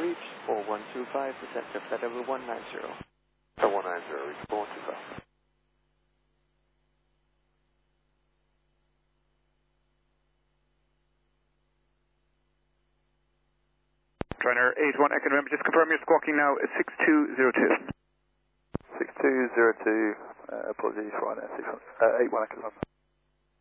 reached 4125, descent to flight level 190. 190, reach 4125. Trainer 81 Echo November, just confirm you're squawking now at 6202. 6202, apologies for 81 Echo November.